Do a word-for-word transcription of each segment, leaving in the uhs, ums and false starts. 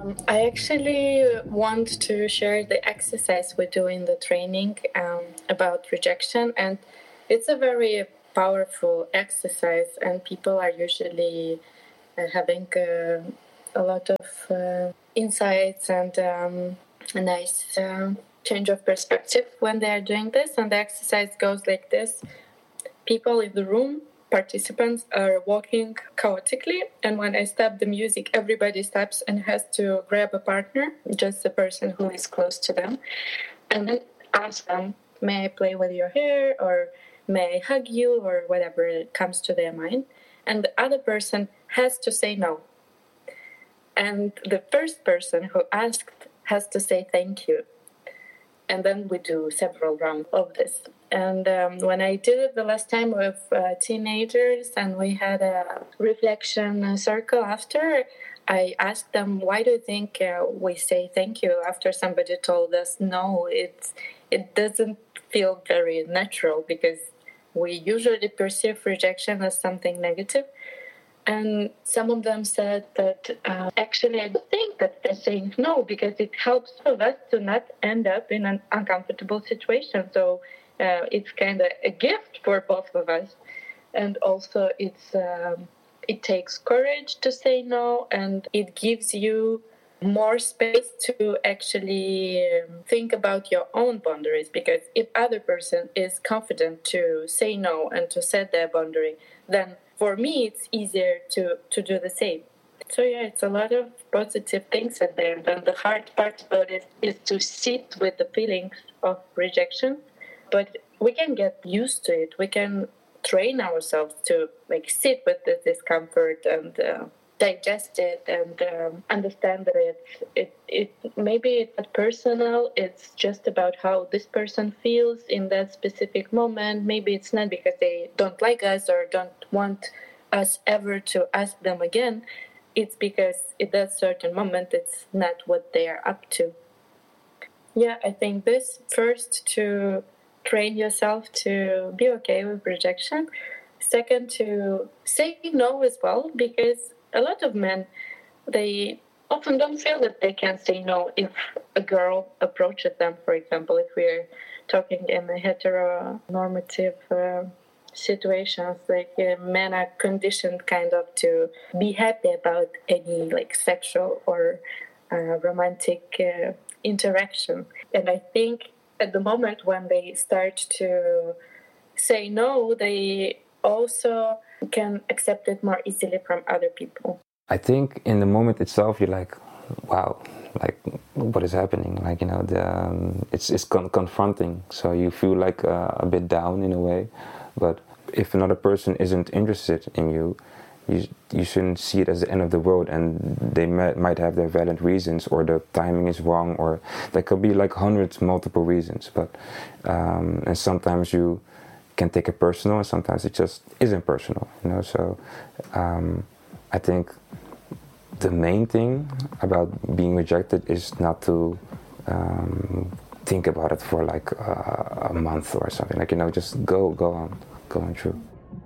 Um, I actually want to share the exercise we do in the training um, about rejection, and it's a very powerful exercise, and people are usually uh, having uh, a lot of uh, insights and um, a nice uh, change of perspective when they are doing this. And the exercise goes like this: people in the room, participants, are walking chaotically, and when I stop the music, everybody stops and has to grab a partner, just the person who is close to them, and then ask them, may I play with your hair, or may I hug you, or whatever comes to their mind. And the other person has to say no. And the first person who asked has to say thank you. And then we do several rounds of this. And um, when I did it the last time with uh, teenagers and we had a reflection circle after, I asked them, why do you think uh, we say thank you after somebody told us no? It's, it doesn't feel very natural because we usually perceive rejection as something negative. And some of them said that uh, actually I think that they're saying no because it helps for us to not end up in an uncomfortable situation. So uh, it's kind of a gift for both of us. And also it's um, it takes courage to say no, and it gives you more space to actually um, think about your own boundaries, because if other person is confident to say no and to set their boundary, then for me, it's easier to, to do the same. So yeah, it's a lot of positive things in there. And the hard part about it is to sit with the feelings of rejection. But we can get used to it. We can train ourselves to like sit with the discomfort and uh, digest it and um, understand that it's, it, it maybe it's not personal. It's just about how this person feels in that specific moment. Maybe it's not because they don't like us or don't want us ever to ask them again. It's because at that certain moment, it's not what they are up to. Yeah, I think this first, to train yourself to be okay with rejection. Second, to say no as well, because a lot of men, they often don't feel that they can say no if a girl approaches them, for example, if we're talking in a heteronormative uh, situations, like uh, men are conditioned kind of to be happy about any like sexual or uh, romantic uh, interaction. And I think at the moment when they start to say no, they also can accept it more easily from other people. I think in the moment itself, you're like, wow, like what is happening? Like, you know, the, um, it's it's con- confronting. So you feel like uh, a bit down in a way. But if another person isn't interested in you, you you shouldn't see it as the end of the world. And they may, might have their valid reasons, or the timing is wrong, or there could be like hundreds, multiple reasons. But um, and sometimes you can take it personal, and sometimes it just isn't personal, you know. So um, I think the main thing about being rejected is not to um, think about it for like uh, a month or something. Like, you know, just go, go on, go on through.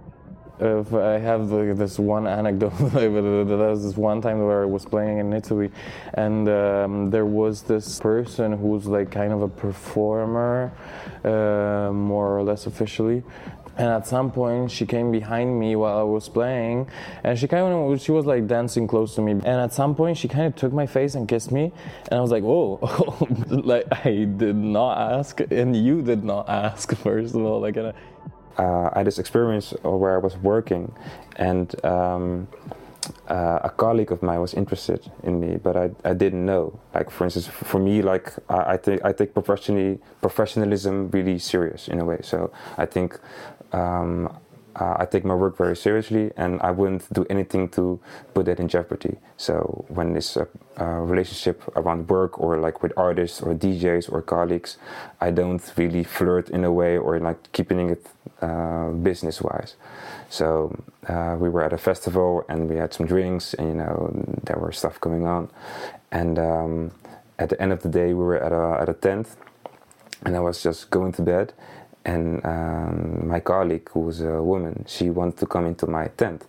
If I have like this one anecdote, there was this one time where I was playing in Italy, and um, there was this person who was like kind of a performer, uh, more or less officially. And at some point, she came behind me while I was playing, and she kind of she was like dancing close to me. And at some point, she kind of took my face and kissed me, and I was like, "Whoa!" Like I did not ask, and you did not ask. First of all, like. And I, Uh, I had this experience where I was working, and um, uh, a colleague of mine was interested in me, but I, I didn't know. Like, for instance, for me, like I, I take I take professionally professionalism really serious in a way. So I think um, uh, I take my work very seriously, and I wouldn't do anything to put that in jeopardy. So when it's a, a relationship around work, or like with artists or D Js or colleagues, I don't really flirt in a way, or like keeping it uh, business-wise. So uh, we were at a festival, and we had some drinks, and you know there were stuff going on. And um, at the end of the day, we were at a at a tent, and I was just going to bed. And um, my colleague, who was a woman, she wanted to come into my tent.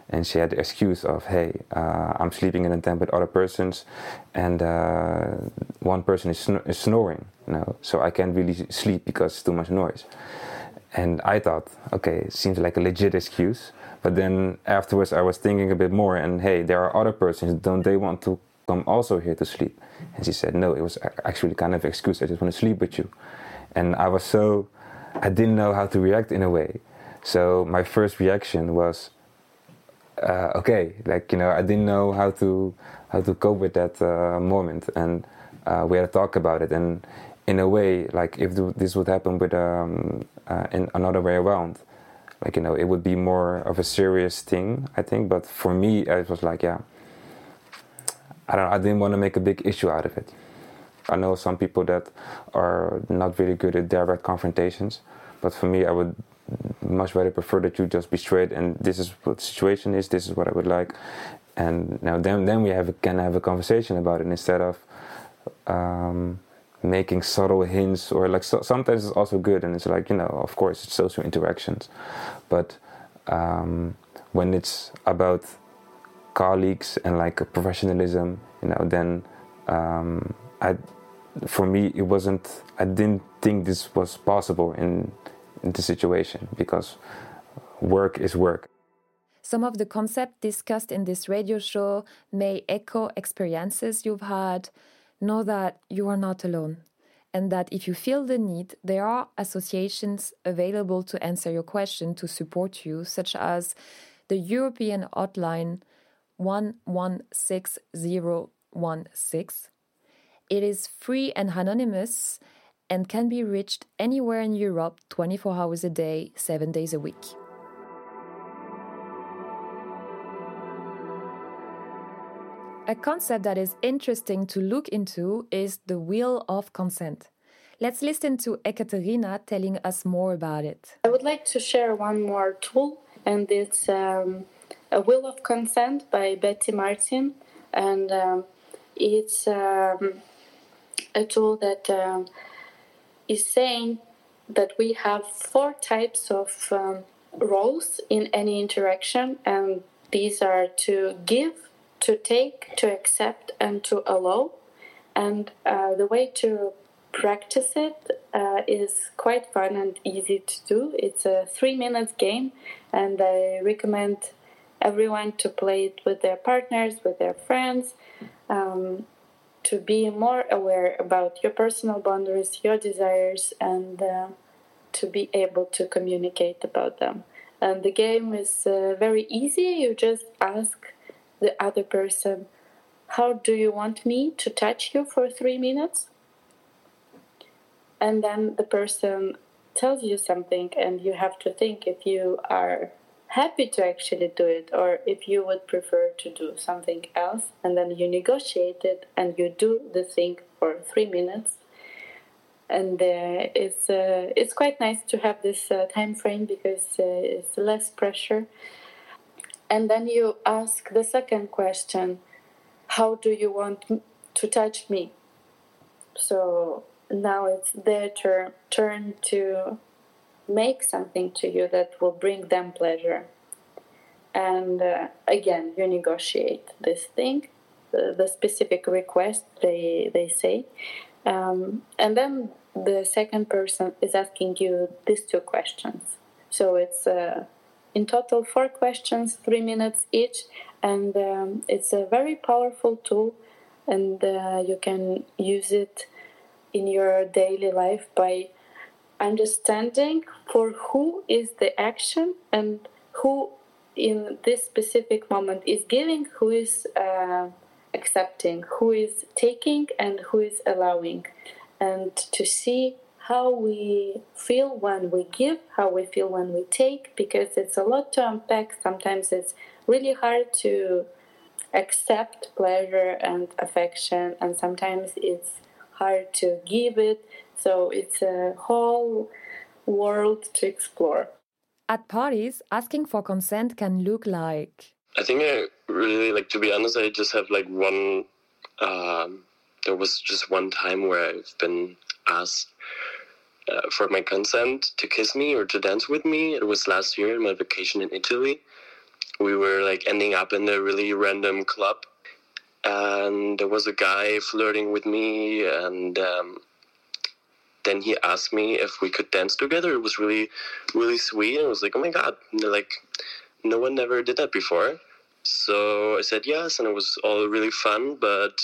and she had the excuse of, hey, uh, I'm sleeping in a tent with other persons, and uh, one person is, snor- is snoring, you know, so I can't really sleep because it's too much noise. And I thought, okay, it seems like a legit excuse. But then afterwards I was thinking a bit more, and hey, there are other persons, don't they want to come also here to sleep? And she said, no, it was actually kind of an excuse, I just want to sleep with you. And I was so, I didn't know how to react in a way. So my first reaction was, uh, okay, like, you know, I didn't know how to how to cope with that uh, moment. And uh, we had a talk about it. And in a way, like, if this would happen with um, uh, in another way around, like, you know, it would be more of a serious thing, I think. But for me, it was like, yeah, I don't know, I didn't want to make a big issue out of it. I know some people that are not really good at direct confrontations, but for me, I would much rather prefer that you just be straight and this is what the situation is, this is what I would like. And now then, then we have a, can have a conversation about it instead of um, making subtle hints, or like so, sometimes it's also good, and it's like, you know, of course it's social interactions, but um, when it's about colleagues and like professionalism, you know, then um, I, for me it wasn't, I didn't think this was possible in in the situation, because work is work. Some of the concepts discussed in this radio show may echo experiences you've had. Know that you are not alone, and that if you feel the need, there are associations available to answer your question, to support you, such as the European hotline one one six zero one six. It is free and anonymous and can be reached anywhere in Europe, twenty-four hours a day, seven days a week. A concept that is interesting to look into is the wheel of consent. Let's listen to Ekaterina telling us more about it. I would like to share one more tool, and it's um, a wheel of consent by Betty Martin, and um, it's um, a tool that um, is saying that we have four types of um, roles in any interaction, and these are to give, to take, to accept, and to allow. And uh, the way to practice it uh, is quite fun and easy to do. It's a three minutes game, and I recommend everyone to play it with their partners, with their friends, um, to be more aware about your personal boundaries, your desires, and uh, to be able to communicate about them. And the game is uh, very easy. You just ask the other person, how do you want me to touch you for three minutes? And then the person tells you something, and you have to think if you are happy to actually do it, or if you would prefer to do something else. And then you negotiate it, and you do the thing for three minutes. And uh, it's uh, it's quite nice to have this uh, time frame, because uh, it's less pressure. And then you ask the second question, how do you want to touch me? So now it's their turn, turn to make something to you that will bring them pleasure. And uh, again, you negotiate this thing, the, the specific request they, they say. Um, and then the second person is asking you these two questions. So it's uh, in total four questions, three minutes each. And um, it's a very powerful tool, and uh, you can use it in your daily life by understanding for who is the action and who in this specific moment is giving, who is uh, accepting, who is taking, and who is allowing. And to see how we feel when we give, how we feel when we take, because it's a lot to unpack. Sometimes it's really hard to accept pleasure and affection, and sometimes it's hard to give it. So it's a whole world to explore. At parties, asking for consent can look like... I think I really, like, to be honest, I just have like one, um, there was just one time where I've been asked uh, for my consent to kiss me or to dance with me. It was last year in my vacation in Italy. we were like ending up in a really random club, and there was a guy flirting with me, and um, then he asked me if we could dance together. It was really, really sweet. And I was like, oh my God, like no one ever did that before. So I said yes, and it was all really fun, but